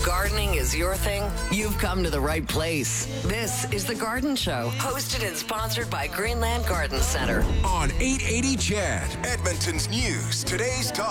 gardening is your thing, you've come to the right place. This is The Garden Show, hosted and sponsored by Greenland Garden Center. On 880 CHED, Edmonton's News, today's talk.